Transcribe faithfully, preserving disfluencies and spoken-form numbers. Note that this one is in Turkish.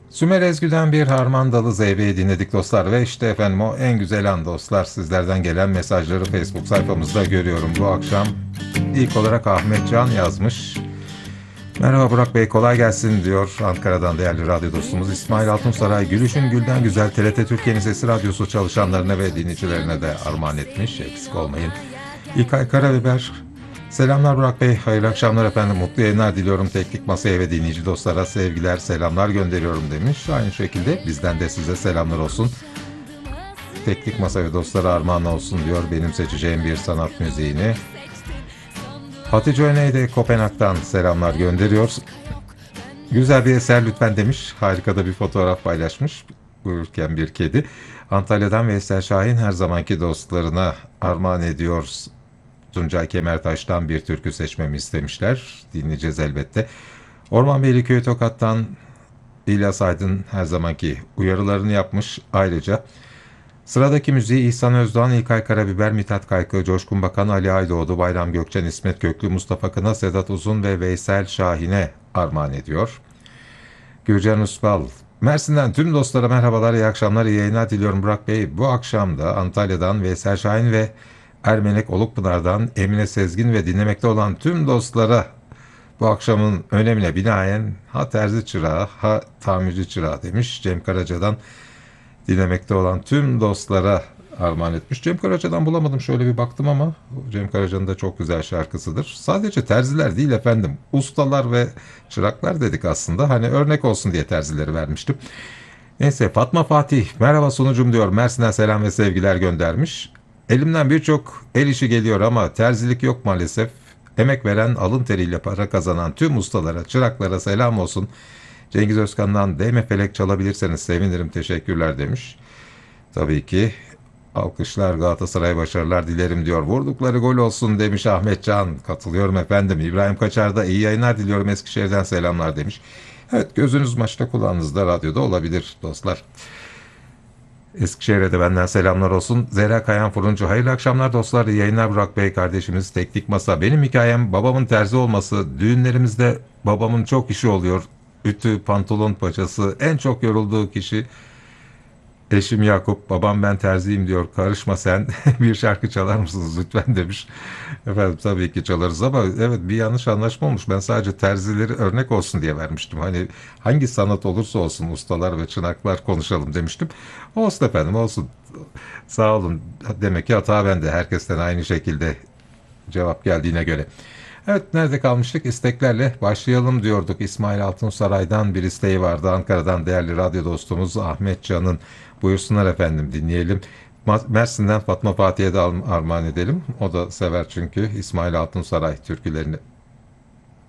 Sümer Ezgü'den bir Harman Dalı Zeybe'yi dinledik dostlar ve işte efendim o en güzel an dostlar, sizlerden gelen mesajları Facebook sayfamızda görüyorum bu akşam. İlk olarak Ahmet Can yazmış. Merhaba Burak Bey, kolay gelsin diyor Ankara'dan değerli radyo dostumuz İsmail Altunsaray. Gülüşün Gülden Güzel T R T Türkiye'nin Sesi Radyosu çalışanlarına ve dinleyicilerine de armağan etmiş, eksik olmayın. İlkay Karabiber, selamlar Burak Bey, hayırlı akşamlar efendim, mutlu yayınlar diliyorum, teknik masaya ve dinleyici dostlara sevgiler, selamlar gönderiyorum demiş. Aynı şekilde bizden de size selamlar olsun. Teknik masa ve dostlara armağan olsun diyor benim seçeceğim bir sanat müziğini. Hatice Öney de Kopenhag'dan selamlar gönderiyor. Güzel bir eser lütfen demiş. Harika da bir fotoğraf paylaşmış. Uyurken bir kedi. Antalya'dan Veysel Şahin her zamanki dostlarına armağan ediyor. Tuncay Kemertaş'tan bir türkü seçmemi istemişler. Dinleyeceğiz elbette. Orman Beylikköy Tokat'tan İlyas Aydın her zamanki uyarılarını yapmış. Ayrıca sıradaki müziği İhsan Özdoğan, İlkay Karabiber, Mithat Kaykı, Coşkun Bakan, Ali Aydoğdu, Bayram Gökçen, İsmet Köklü, Mustafa Kına, Sedat Uzun ve Veysel Şahin'e armağan ediyor. Gürcan Uspal, Mersin'den tüm dostlara merhabalar, iyi akşamlar, iyi yayınlar diliyorum Burak Bey. Bu akşam da Antalya'dan Veysel Şahin ve Ermenek Olukpınar'dan Emine Sezgin ve dinlemekte olan tüm dostlara bu akşamın önemine binaen ha terzi çırağı ha tamirci çırağı demiş. Cem Karaca'dan dinlemekte olan tüm dostlara armağan etmiş. Cem Karaca'dan bulamadım, şöyle bir baktım ama Cem Karaca'nın da çok güzel şarkısıdır. Sadece terziler değil efendim, ustalar ve çıraklar dedik aslında. Hani örnek olsun diye terzileri vermiştim. Neyse, Fatma Fatih merhaba sunucum diyor, Mersin'den selam ve sevgiler göndermiş. Elimden birçok el işi geliyor ama terzilik yok maalesef. Emek veren, alın teriyle para kazanan tüm ustalara, çıraklara selam olsun. Cengiz Özkan'dan Değme Felek çalabilirseniz sevinirim, teşekkürler demiş. Tabii ki alkışlar, Galatasaray başarılar dilerim diyor. Vurdukları gol olsun demiş Ahmet Can. Katılıyorum efendim. İbrahim Kaçar'da iyi yayınlar diliyorum, Eskişehir'den selamlar demiş. Evet, gözünüz maçta, kulağınızda radyoda olabilir dostlar. Eskişehir'e de benden selamlar olsun. Zehra Kayan Fırıncı, hayırlı akşamlar dostlar, iyi yayınlar Burak Bey kardeşimiz, teknik masa. Benim hikayem babamın terzi olması. Düğünlerimizde babamın çok işi oluyor. Ütü, pantolon paçası, en çok yorulduğu kişi eşim Yakup. Babam ben terziyim diyor, karışma sen. Bir şarkı çalar mısınız lütfen demiş. Efendim tabii ki çalarız ama evet, bir yanlış anlaşma olmuş. Ben sadece terzileri örnek olsun diye vermiştim. Hani hangi sanat olursa olsun ustalar ve çınaklar konuşalım demiştim. Olsun efendim, olsun. Sağ olun. Demek ki hata bende. Herkesten aynı şekilde cevap geldiğine göre. Evet, nerede kalmıştık? İsteklerle başlayalım diyorduk. İsmail Altunsaray'dan bir isteği vardı. Ankara'dan değerli radyo dostumuz Ahmet Can'ın. Buyursunlar efendim, dinleyelim. Mersin'den Fatma Fatih'e de armağan edelim. O da sever çünkü İsmail Altunsaray türkülerini.